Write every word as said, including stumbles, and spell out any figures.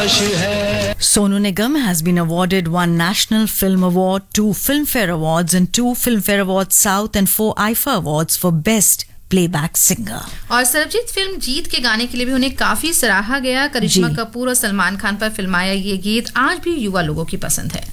तलाश है। Sonu Nigam has been awarded one National Film Award, two Filmfare Awards and two Filmfare Awards South and four I F A Awards for Best playback singer. और Sarabjit film जीत के गाने के लिए भी उन्हें काफी सराहा गया। करिश्मा कपूर और सलमान खान पर फिल्माया ये गीत आज भी युवा लोगों की पसंद है।